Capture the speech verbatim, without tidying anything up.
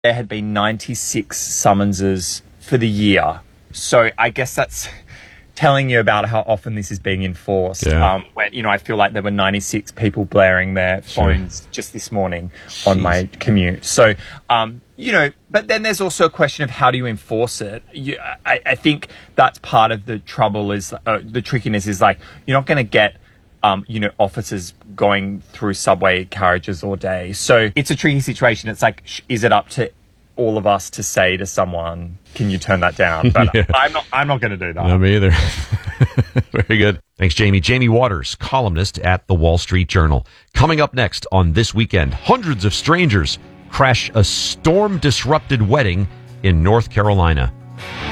there had been ninety-six summonses for the year. So I guess that's telling you about how often this is being enforced. Yeah. Um, where, you know, I feel like there were ninety-six people blaring their phones sure. just this morning Jeez. on my commute. So, um, you know, but then there's also a question of how do you enforce it? You, I, I think that's part of the trouble is, uh, the trickiness is like, you're not going to get Um, you know, officers going through subway carriages all day. So it's a tricky situation. It's like, sh- is it up to all of us to say to someone, can you turn that down? But yeah. I'm not, I'm not going to do that. No, me either. Very good. Thanks, Jamie. Jamie Waters, columnist at the Wall Street Journal. Coming up next on This Weekend, hundreds of strangers crash a storm-disrupted wedding in North Carolina.